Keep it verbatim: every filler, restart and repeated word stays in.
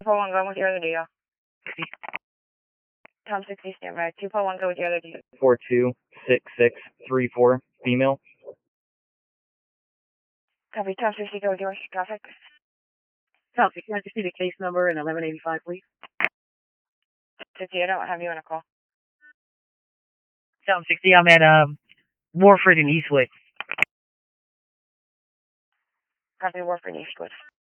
four one, go with your other deal. Tom sixty, stand by. two four one, go with your other deal. four two six six three four, female. Copy, Tom sixty, go with yours. Traffic. Tom sixty, can I just see the case number and eleven eighty-five, please? sixty, I don't have you on a call. Tom sixty, I'm at um, Warford in Eastwood. Copy, Warford, Eastwood.